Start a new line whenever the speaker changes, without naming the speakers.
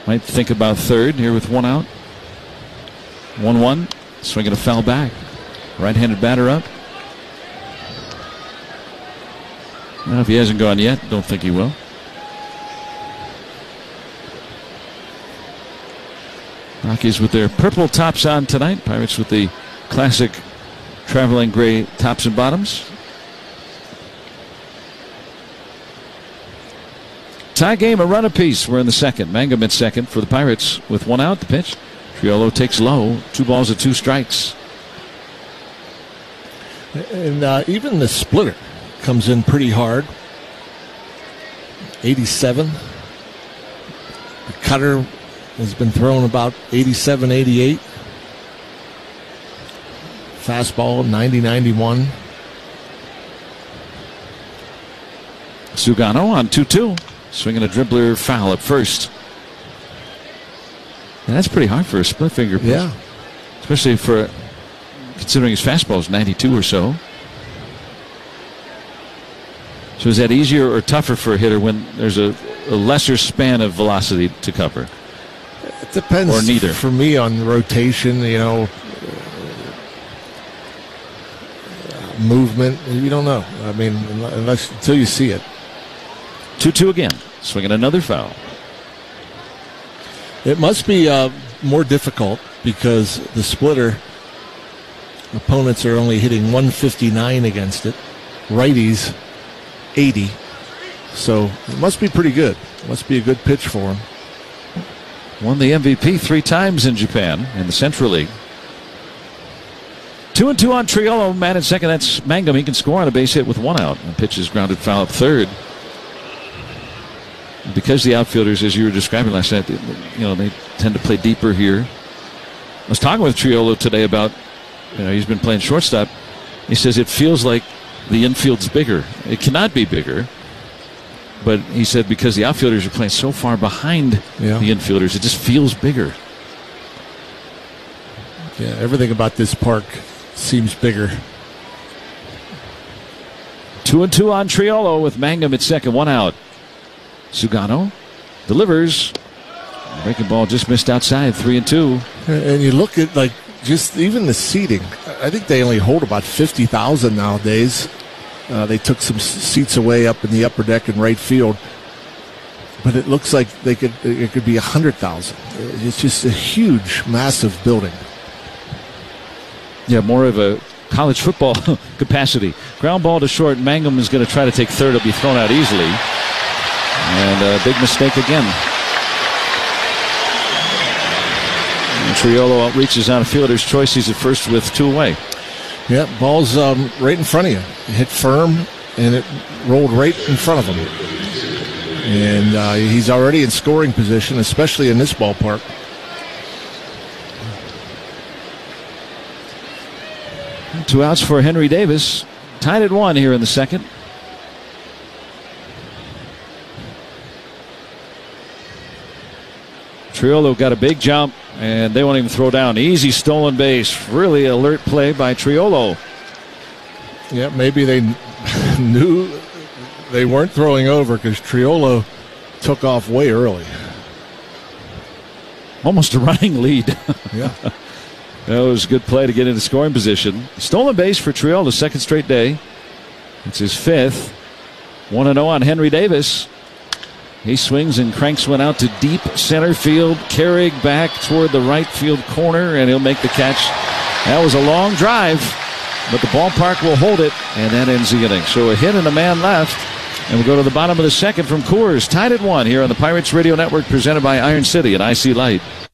Might think about third here with one out. 1-1. Swinging a foul back. Right-handed batter up. Well, if he hasn't gone yet, don't think he will. Rockies with their purple tops on tonight. Pirates with the classic traveling gray tops and bottoms. Tie game, a run apiece. We're in the second. Mangum at second for the Pirates with one out. The pitch. Triolo takes low. 2 balls and 2 strikes.
And even the splitter comes in pretty hard. 87. The cutter has been thrown about 87, 88. Fastball 90, 91.
Sugano on 2-2. Swinging a dribbler foul at first. And that's pretty hard for a split finger pitch.
Yeah.
Especially for considering his fastball is 92 or so. So is that easier or tougher for a hitter when there's a lesser span of velocity to cover?
It depends.
Or neither.
For me on rotation, movement, you don't know. I mean, until you see it.
2-2 again. Swinging another foul.
It must be more difficult because the splitter, opponents are only hitting 159 against it. Righties, 80. So it must be pretty good. It must be a good pitch for him.
Won the MVP 3 times in Japan in the Central League. 2-2 on Triolo. Man at second. That's Mangum. He can score on a base hit with one out. The pitch is grounded foul up third. Because the outfielders, as you were describing last night, they tend to play deeper here. I was talking with Triolo today about, he's been playing shortstop. He says it feels like the infield's bigger. It cannot be bigger. But he said because the outfielders are playing so far behind the infielders, it just feels bigger.
Yeah, everything about this park seems bigger.
2-2 on Triolo with Mangum at second, one out. Sugano delivers. Breaking ball just missed outside, 3-2.
And you look at just even the seating. I think they only hold about 50,000 nowadays. They took some seats away up in the upper deck in right field, but it looks like it could be 100,000. It's just a huge, massive building.
Yeah, more of a college football capacity. Ground ball to short. Mangum is going to try to take third. It'll be thrown out easily. And a big mistake again. And Triolo reaches out of fielder's choice. He's at first with 2 away.
Yeah, ball's right in front of you. It hit firm, and it rolled right in front of him. And he's already in scoring position, especially in this ballpark.
Two outs for Henry Davis. Tied at 1 here in the second. Triolo got a big jump, and they won't even throw down. Easy stolen base. Really alert play by Triolo.
Yeah, maybe they knew they weren't throwing over because Triolo took off way early.
Almost a running lead.
Yeah.
That was a good play to get into scoring position. Stolen base for Triolo, second straight day. It's his 5th. 1-0 on Henry Davis. He swings and cranks one out to deep center field. Carrig back toward the right field corner, and he'll make the catch. That was a long drive, but the ballpark will hold it, and that ends the inning. So a hit and a man left, and we'll go to the bottom of the second from Coors. Tied at 1 here on the Pirates Radio Network, presented by Iron City and IC Light.